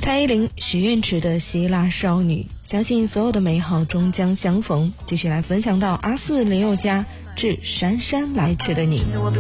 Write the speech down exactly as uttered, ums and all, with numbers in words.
蔡依林许愿池的希腊少女，相信所有的美好终将相逢。继续来分享到阿四林宥嘉致姗姗来迟的你。